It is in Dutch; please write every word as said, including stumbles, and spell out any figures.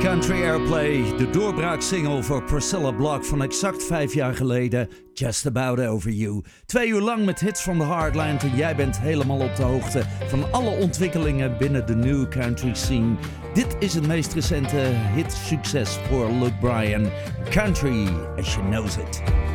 Country Airplay, de doorbraaksingle voor Priscilla Block van exact vijf jaar geleden. Just About Over You. Twee uur lang met hits van de Heartland en jij bent helemaal op de hoogte van alle ontwikkelingen binnen de new country scene. Dit is het meest recente hitsucces voor Luke Bryan. Country as She Knows It.